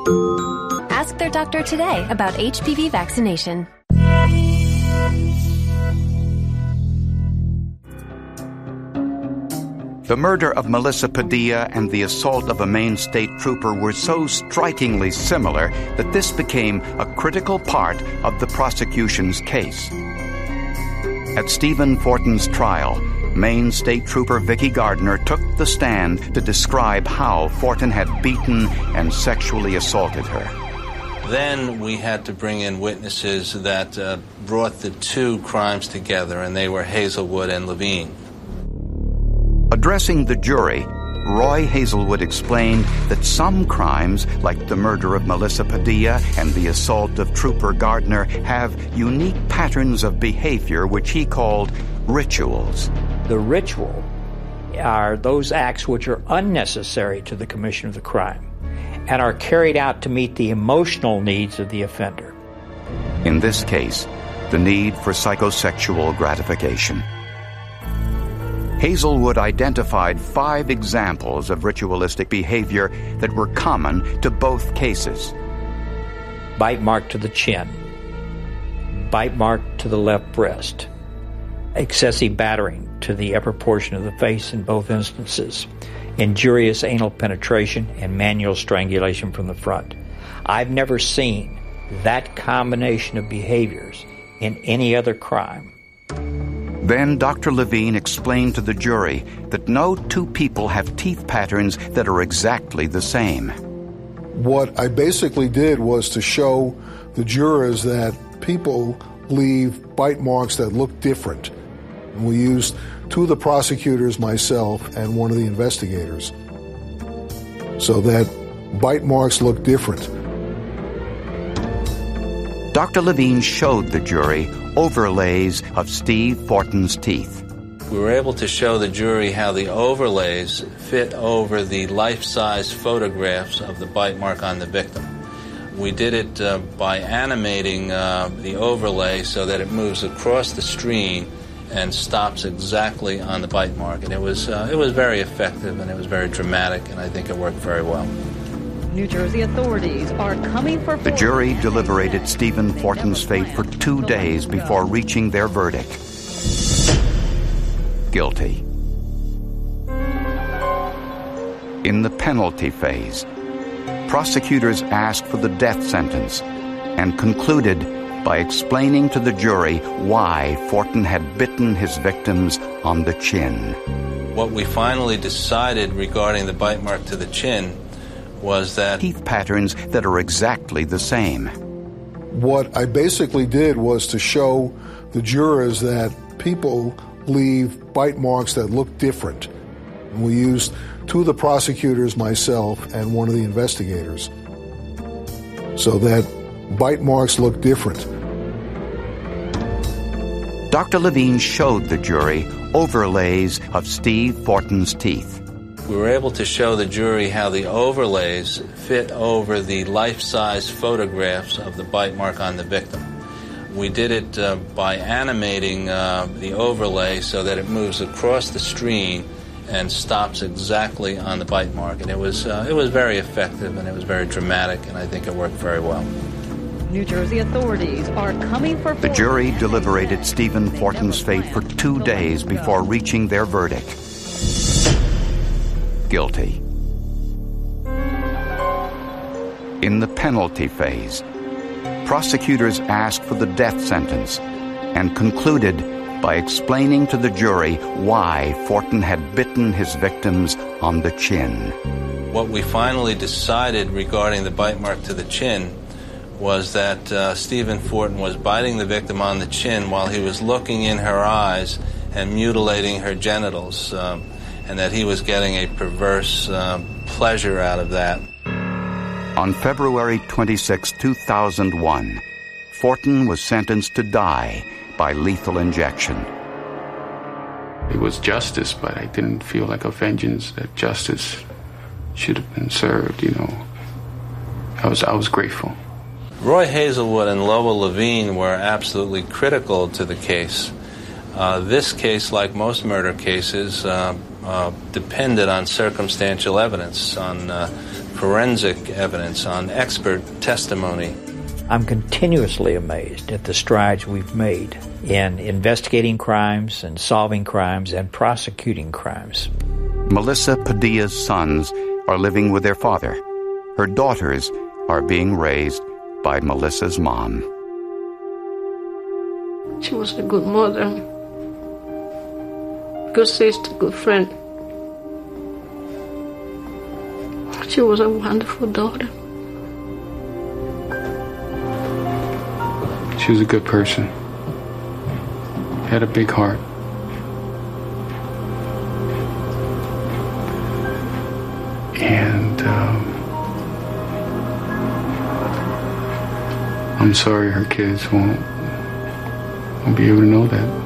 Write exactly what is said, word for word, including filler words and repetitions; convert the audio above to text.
Ask their doctor today about H P V vaccination. The murder of Melissa Padilla and the assault of a Maine state trooper were so strikingly similar that this became a critical part of the prosecution's case. At Stephen Fortin's trial, Maine State Trooper Vicki Gardner took the stand to describe how Fortin had beaten and sexually assaulted her. Then we had to bring in witnesses that uh, brought the two crimes together, and they were Hazelwood and Levine. Addressing the jury, Roy Hazelwood explained that some crimes, like the murder of Melissa Padilla and the assault of Trooper Gardner, have unique patterns of behavior which he called rituals. The ritual are those acts which are unnecessary to the commission of the crime and are carried out to meet the emotional needs of the offender. In this case, the need for psychosexual gratification. Hazelwood identified five examples of ritualistic behavior that were common to both cases. Bite mark to the chin, bite mark to the left breast, excessive battering to the upper portion of the face in both instances, injurious anal penetration, and manual strangulation from the front. I've never seen that combination of behaviors in any other crime. Then Doctor Levine explained to the jury that no two people have teeth patterns that are exactly the same. What I basically did was to show the jurors that people leave bite marks that look different. We used two of the prosecutors, myself, and one of the investigators, so that bite marks look different. Doctor Levine showed the jury overlays of Steve Fortin's teeth. We were able to show the jury how the overlays fit over the life-size photographs of the bite mark on the victim. We did it uh, by animating uh, the overlay so that it moves across the screen and stops exactly on the bite mark. And it was uh, it was very effective, and it was very dramatic, and I think it worked very well. New Jersey authorities are coming for... The jury deliberated Stephen Fortin's fate for two days before reaching their verdict. Guilty. In the penalty phase, prosecutors asked for the death sentence and concluded by explaining to the jury why Fortin had bitten his victims on the chin. What we finally decided regarding the bite mark to the chin was that teeth patterns that are exactly the same. What I basically did was to show the jurors that people leave bite marks that look different. We used two of the prosecutors, myself, and one of the investigators, so that bite marks look different. Doctor Levine showed the jury overlays of Steve Fortin's teeth. We were able to show the jury how the overlays fit over the life-size photographs of the bite mark on the victim. We did it uh, by animating uh, the overlay so that it moves across the screen and stops exactly on the bite mark. And it was uh, it was very effective, and it was very dramatic, and I think it worked very well. New Jersey authorities are coming for... The jury deliberated Stephen Fortin's fate for two days before reaching their verdict. Guilty. In the penalty phase, prosecutors asked for the death sentence and concluded by explaining to the jury why Fortin had bitten his victims on the chin. What we finally decided regarding the bite mark to the chin was that uh, Stephen Fortin was biting the victim on the chin while he was looking in her eyes and mutilating her genitals, um, and that he was getting a perverse uh, pleasure out of that. On February twenty-sixth, two thousand one, Fortin was sentenced to die by lethal injection. It was justice, but I didn't feel like a vengeance, that justice should have been served, you know. I was, I was grateful. Roy Hazelwood and Lowell Levine were absolutely critical to the case. Uh, this case, like most murder cases, uh, uh, depended on circumstantial evidence, on uh, forensic evidence, on expert testimony. I'm continuously amazed at the strides we've made in investigating crimes and solving crimes and prosecuting crimes. Melissa Padilla's sons are living with their father. Her daughters are being raised by Melissa's mom. She was a good mother, good sister, good friend. She was a wonderful daughter. She was a good person. Had a big heart. And um, I'm sorry her kids won't, won't be able to know that.